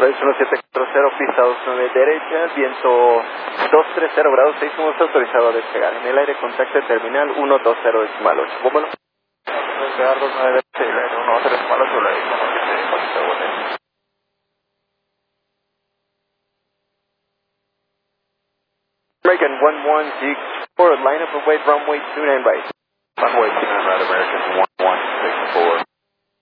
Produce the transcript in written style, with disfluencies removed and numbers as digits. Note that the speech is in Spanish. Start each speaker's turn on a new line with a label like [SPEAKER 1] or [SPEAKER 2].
[SPEAKER 1] Horacio 1740, pista 29 derecha, viento 230 grados 6, como está autorizado a despegar. En el aire contacto terminal 120.8. Bómbalo.
[SPEAKER 2] Despegar 29 derecha y el aire 120.8, la edición 17,
[SPEAKER 1] American 1164, line up and wait, runway 29 right.
[SPEAKER 2] Runway 29 right, American 1164.